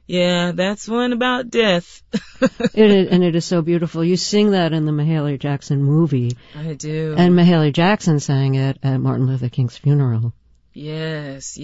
Yeah, that's one about death. It is so beautiful. You sing that in the Mahalia Jackson movie. I do. And Mahalia Jackson sang it at Martin Luther King's funeral. Yes.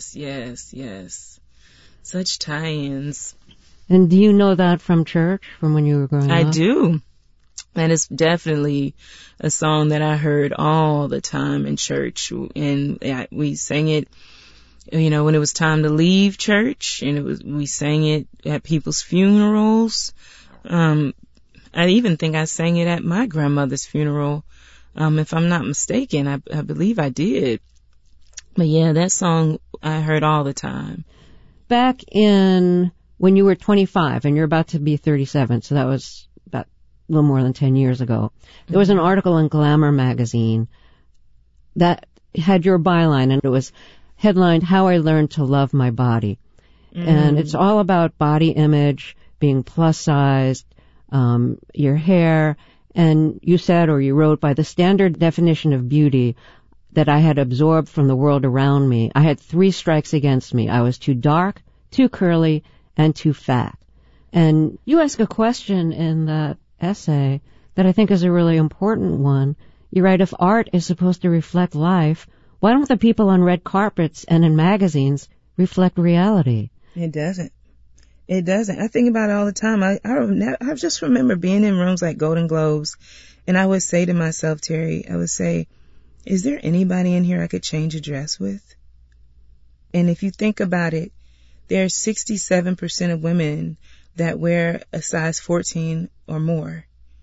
Such tie-ins. And do you know that from church, from when you were growing up? I do. And it's definitely a song that I heard all the time in church. And we sang it, you know, when it was time to leave church. And we sang it at people's funerals. I even think I sang it at my grandmother's funeral. If I'm not mistaken, I believe I did. But yeah, that song I heard all the time. Back in when you were 25 and you're about to be 37, so that was about a little more than 10 years ago, there was an article in Glamour magazine that had your byline, and it was headlined, How I Learned to Love My Body. And it's all about body image, being plus-sized, your hair, and you said, or you wrote, by the standard definition of beauty that I had absorbed from the world around me, I had 3 strikes against me. I was too dark, too curly, and too fat. And you ask a question in that essay that I think is a really important one. You write, if art is supposed to reflect life, why don't the people on red carpets and in magazines reflect reality? It doesn't. It doesn't. I think about it all the time. I just remember being in rooms like Golden Globes, and I would say to myself, Terry, I would say, is there anybody in here I could change a dress with? And if you think about it, there's 67% of women that wear a size 14 or more.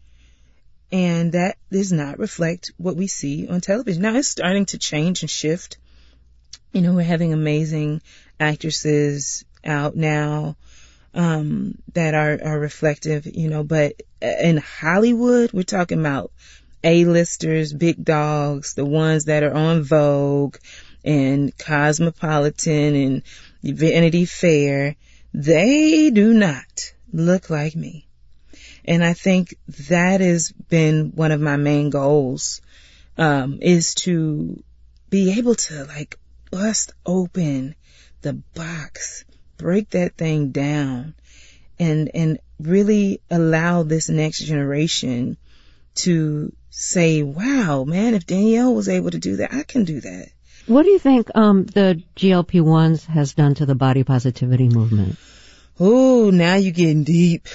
And that does not reflect what we see on television. Now, it's starting to change and shift. You know, we're having amazing actresses out now that are reflective, you know, but in Hollywood, we're talking about A-listers, big dogs, the ones that are on Vogue and Cosmopolitan and Vanity Fair. They do not look like me. And I think that has been one of my main goals, is to be able to like bust open the box, break that thing down, and really allow this next generation to say, wow, man, if Danielle was able to do that, I can do that. What do you think the GLP-1s has done to the body positivity movement? Oh, now you're getting deep.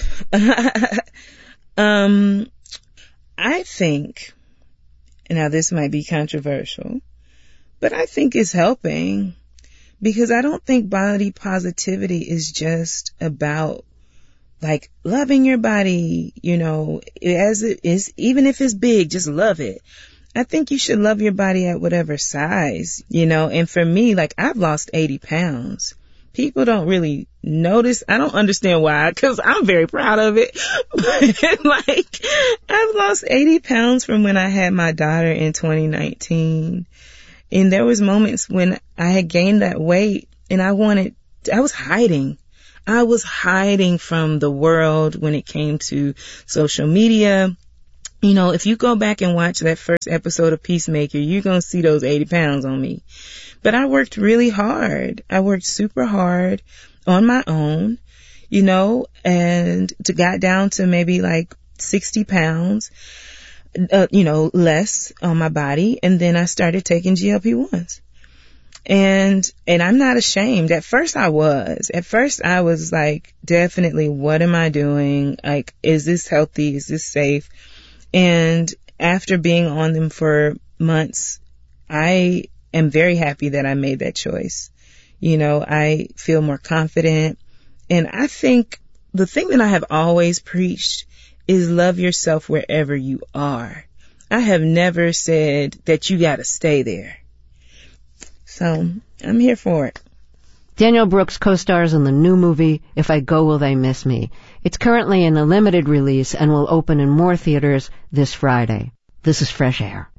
I think, now this might be controversial, but I think it's helping, because I don't think body positivity is just about like loving your body, you know, as it is, even if it's big, just love it. I think you should love your body at whatever size, you know, and for me, like I've lost 80 pounds. People don't really notice. I don't understand why, because I'm very proud of it. But like, I've lost 80 pounds from when I had my daughter in 2019. And there was moments when I had gained that weight and I was hiding. I was hiding from the world when it came to social media. You know, if you go back and watch that first episode of Peacemaker, you're going to see those 80 pounds on me. But I worked really hard. I worked super hard on my own, you know, and got down to maybe like 60 pounds, you know, less on my body. And then I started taking GLP-1s. And I'm not ashamed. At first I was like, definitely, what am I doing? Like, is this healthy? Is this safe? And after being on them for months, I am very happy that I made that choice. You know, I feel more confident. And I think the thing that I have always preached is love yourself wherever you are. I have never said that you got to stay there. So I'm here for it. Danielle Brooks co-stars in the new movie, If I Go, Will They Miss Me? It's currently in a limited release and will open in more theaters this Friday. This is Fresh Air.